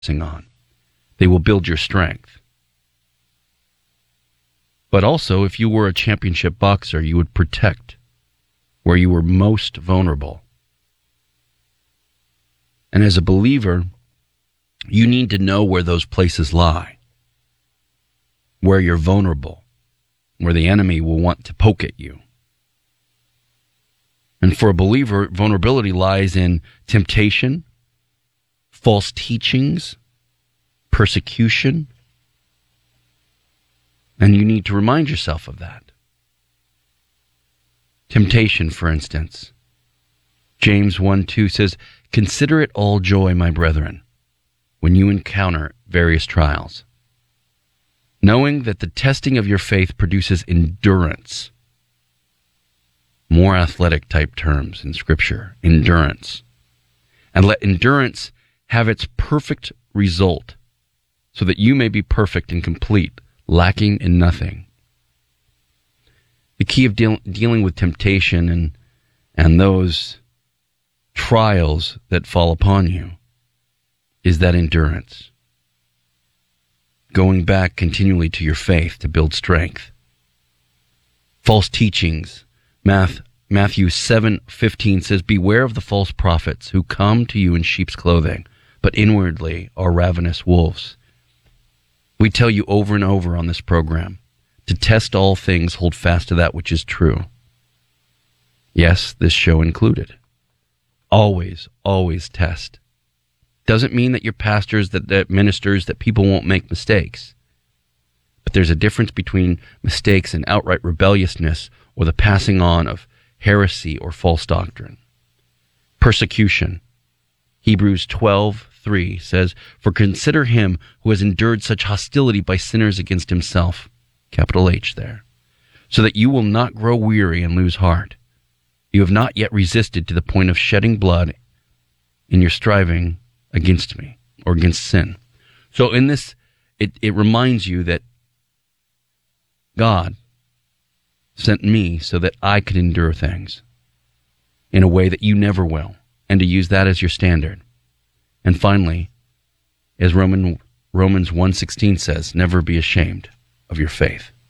on. They will build your strength. But also, if you were a championship boxer, you would protect where you were most vulnerable. And as a believer, you need to know where those places lie, where you're vulnerable, where the enemy will want to poke at you. And for a believer, vulnerability lies in temptation, false teachings, persecution, and you need to remind yourself of that. Temptation, for instance. James 1:2 says, "Consider it all joy, my brethren, when you encounter various trials, knowing that the testing of your faith produces endurance." More athletic type terms in Scripture, endurance. "And let endurance have its perfect result, so that you may be perfect and complete, lacking in nothing." The key of dealing with temptation and those trials that fall upon you is that endurance. Going back continually to your faith to build strength. False teachings. Matthew 7:15 says, "Beware of the false prophets who come to you in sheep's clothing, but inwardly are ravenous wolves." We tell you over and over on this program to test all things, hold fast to that which is true. Yes, this show included. Always, always test. Doesn't mean that your pastors, that ministers, that people won't make mistakes. But there's a difference between mistakes and outright rebelliousness or the passing on of heresy or false doctrine. Persecution. Hebrews 12:3 says, "For consider him who has endured such hostility by sinners against himself," capital H there, "so that you will not grow weary and lose heart. You have not yet resisted to the point of shedding blood in your striving against me," or against sin. So in this, it reminds you that God sent me so that I could endure things in a way that you never will, and to use that as your standard. And finally, as Romans 1:16 says, never be ashamed of your faith.